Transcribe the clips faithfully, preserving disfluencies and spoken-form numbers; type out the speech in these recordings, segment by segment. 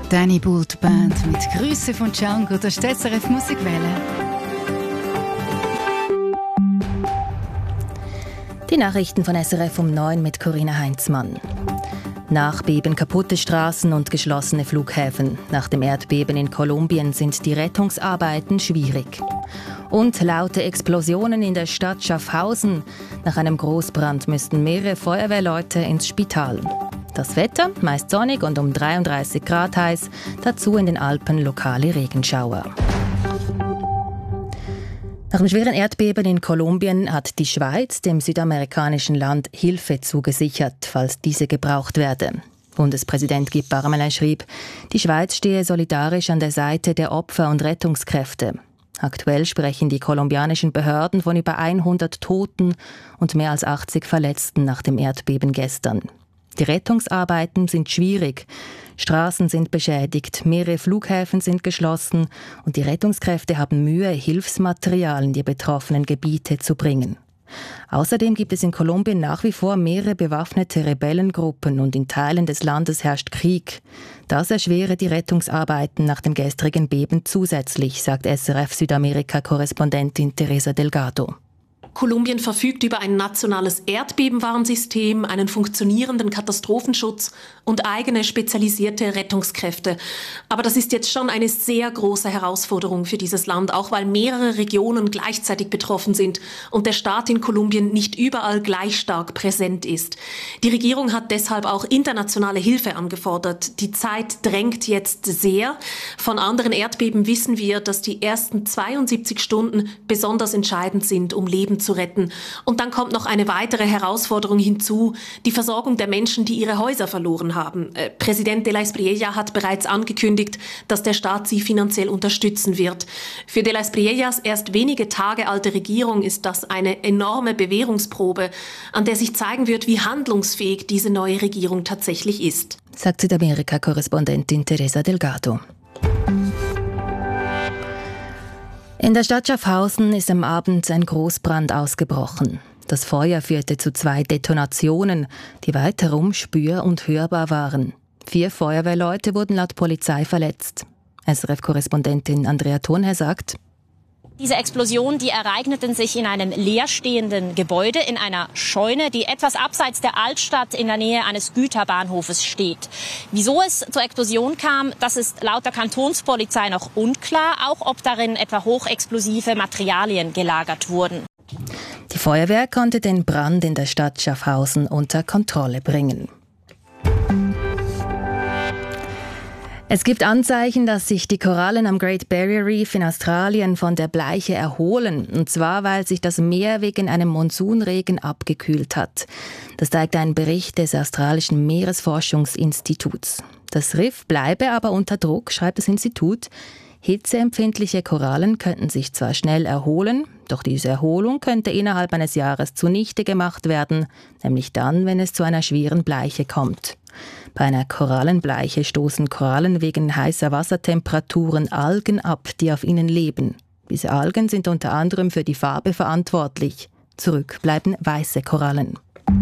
Danny Boult Band mit Grüße von Django, das ist die S R F Musikwelle. Die Nachrichten von S R F um neun mit Corinna Heinzmann. Nachbeben, kaputte Straßen und geschlossene Flughäfen. Nach dem Erdbeben in Kolumbien sind die Rettungsarbeiten schwierig. Und laute Explosionen in der Stadt Schaffhausen. Nach einem Großbrand müssten mehrere Feuerwehrleute ins Spital. Das Wetter, meist sonnig und um dreiunddreißig Grad heiß. Dazu in den Alpen lokale Regenschauer. Nach dem schweren Erdbeben in Kolumbien hat die Schweiz dem südamerikanischen Land Hilfe zugesichert, falls diese gebraucht werde. Bundespräsident Guy Parmelin schrieb, die Schweiz stehe solidarisch an der Seite der Opfer und Rettungskräfte. Aktuell sprechen die kolumbianischen Behörden von über hundert Toten und mehr als achtzig Verletzten nach dem Erdbeben gestern. Die Rettungsarbeiten sind schwierig. Straßen sind beschädigt, mehrere Flughäfen sind geschlossen und die Rettungskräfte haben Mühe, Hilfsmaterial in die betroffenen Gebiete zu bringen. Außerdem gibt es in Kolumbien nach wie vor mehrere bewaffnete Rebellengruppen und in Teilen des Landes herrscht Krieg. Das erschwere die Rettungsarbeiten nach dem gestrigen Beben zusätzlich, sagt S R F Südamerika-Korrespondentin Teresa Delgado. Kolumbien verfügt über ein nationales Erdbebenwarnsystem, einen funktionierenden Katastrophenschutz und eigene spezialisierte Rettungskräfte. Aber das ist jetzt schon eine sehr große Herausforderung für dieses Land, auch weil mehrere Regionen gleichzeitig betroffen sind und der Staat in Kolumbien nicht überall gleich stark präsent ist. Die Regierung hat deshalb auch internationale Hilfe angefordert. Die Zeit drängt jetzt sehr. Von anderen Erdbeben wissen wir, dass die ersten zweiundsiebzig Stunden besonders entscheidend sind, um Leben zu retten. Und dann kommt noch eine weitere Herausforderung hinzu, die Versorgung der Menschen, die ihre Häuser verloren haben. Äh, Präsident de la Espriella hat bereits angekündigt, dass der Staat sie finanziell unterstützen wird. Für de la Espriellas erst wenige Tage alte Regierung ist das eine enorme Bewährungsprobe, an der sich zeigen wird, wie handlungsfähig diese neue Regierung tatsächlich ist. Sagt Südamerika-Korrespondentin Teresa Delgado. In der Stadt Schaffhausen ist am Abend ein Großbrand ausgebrochen. Das Feuer führte zu zwei Detonationen, die weit herum spür- und hörbar waren. Vier Feuerwehrleute wurden laut Polizei verletzt. S R F-Korrespondentin Andrea Thurnherr sagt: Diese Explosionen, die ereigneten sich in einem leerstehenden Gebäude, in einer Scheune, die etwas abseits der Altstadt in der Nähe eines Güterbahnhofes steht. Wieso es zur Explosion kam, das ist laut der Kantonspolizei noch unklar, auch ob darin etwa hochexplosive Materialien gelagert wurden. Die Feuerwehr konnte den Brand in der Stadt Schaffhausen unter Kontrolle bringen. Es gibt Anzeichen, dass sich die Korallen am Great Barrier Reef in Australien von der Bleiche erholen. Und zwar, weil sich das Meer wegen einem Monsunregen abgekühlt hat. Das zeigt ein Bericht des australischen Meeresforschungsinstituts. Das Riff bleibe aber unter Druck, schreibt das Institut. Hitzeempfindliche Korallen könnten sich zwar schnell erholen, doch diese Erholung könnte innerhalb eines Jahres zunichte gemacht werden, nämlich dann, wenn es zu einer schweren Bleiche kommt. Bei einer Korallenbleiche stoßen Korallen wegen heißer Wassertemperaturen Algen ab, die auf ihnen leben. Diese Algen sind unter anderem für die Farbe verantwortlich. Zurück bleiben weiße Korallen.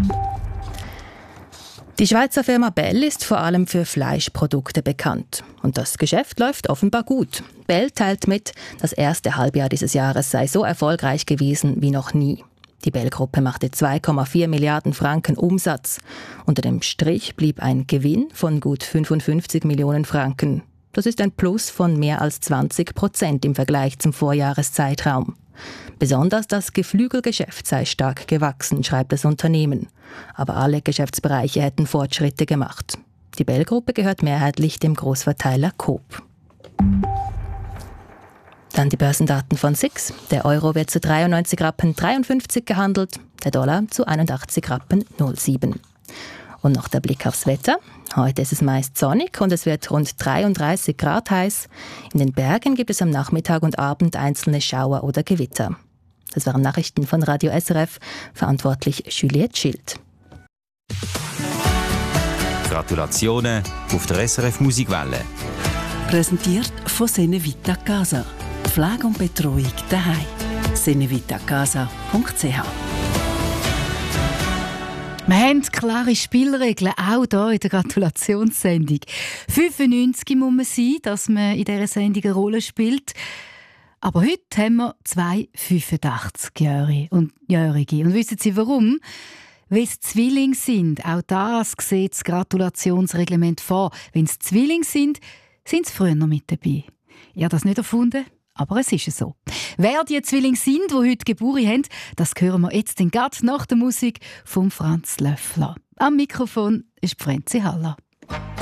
Die Schweizer Firma Bell ist vor allem für Fleischprodukte bekannt. Und das Geschäft läuft offenbar gut. Bell teilt mit, das erste Halbjahr dieses Jahres sei so erfolgreich gewesen wie noch nie. Die Bell-Gruppe machte zwei Komma vier Milliarden Franken Umsatz. Unter dem Strich blieb ein Gewinn von gut fünfundfünfzig Millionen Franken. Das ist ein Plus von mehr als zwanzig Prozent im Vergleich zum Vorjahreszeitraum. Besonders das Geflügelgeschäft sei stark gewachsen, schreibt das Unternehmen. Aber alle Geschäftsbereiche hätten Fortschritte gemacht. Die Bell-Gruppe gehört mehrheitlich dem Großverteiler Coop. Dann die Börsendaten von S I X. Der Euro wird zu dreiundneunzig Rappen dreiundfünfzig gehandelt, der Dollar zu einundachtzig Rappen null sieben. Und noch der Blick aufs Wetter. Heute ist es meist sonnig und es wird rund dreiunddreißig Grad heiß. In den Bergen gibt es am Nachmittag und Abend einzelne Schauer oder Gewitter. Das waren Nachrichten von Radio S R F, verantwortlich Juliette Schild. Gratulationen auf der S R F Musikwelle. Präsentiert von Senevita Casa. Pflege und Betreuung daheim. senevitacasa punkt c h Wir haben klare Spielregeln, auch hier in der Gratulationssendung. fünfundneunzig muss man sein, dass man in dieser Sendung eine Rolle spielt. Aber heute haben wir zwei fünfundachtzig-Jährige. Und, und wissen Sie warum? Weil es Zwillinge sind. Auch das sieht das Gratulationsreglement vor. Wenn es Zwillinge sind, sind sie früher noch mit dabei. Ich habe das nicht erfunden, aber es ist so. Wer die Zwillinge sind, die heute Geburt haben, das hören wir jetzt gerade nach der Musik von Franz Löffler. Am Mikrofon ist Franzi Haller.